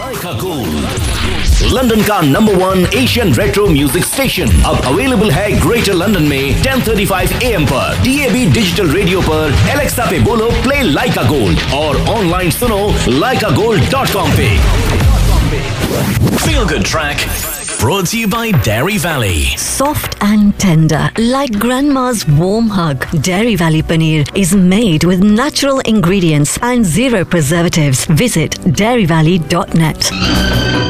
लाइका gold, London का number 1 Asian retro music station, अब available है ग्रेटर लंदन में 10:35 AM पर, DAB डिजिटल रेडियो पर, एलेक्सा पे बोलो प्ले लाइका गोल्ड और ऑनलाइन सुनो laikagold.com पे। Feel Good Track brought to you by Dairy Valley. Soft and tender, like grandma's warm hug. Dairy Valley paneer is made with natural ingredients and zero preservatives. Visit dairyvalley.net.